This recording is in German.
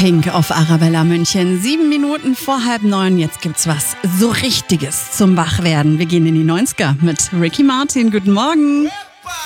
Pink auf Arabella München. 7 Minuten vor 8:30. Jetzt gibt's was so Richtiges zum Wachwerden. Wir gehen in die 90er mit Ricky Martin. Guten Morgen.